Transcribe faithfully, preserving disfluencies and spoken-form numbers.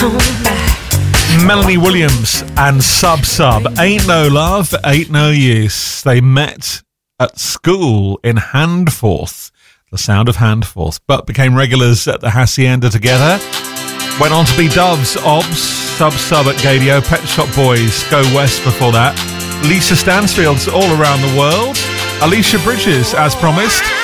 Melanie Williams and Sub Sub. Ain't No Love, Ain't No Use. They met at school in Handforth, the sound of Handforth, but became regulars at the Hacienda together. Went on to be Doves, Obs, Sub Sub at Gadio, Pet Shop Boys, Go West before that. Lisa Stansfield's All Around the World. Alicia Bridges, as promised.